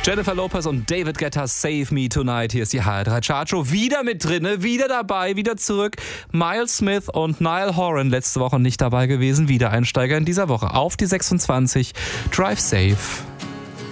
Jennifer Lopez und David Guetta, Save Me Tonight. Hier ist die HR3 Chartshow. Wieder mit drinne, wieder dabei, wieder zurück. Miles Smith und Niall Horan letzte Woche nicht dabei gewesen. Wiedereinsteiger in dieser Woche. Auf die 26. Drive Safe.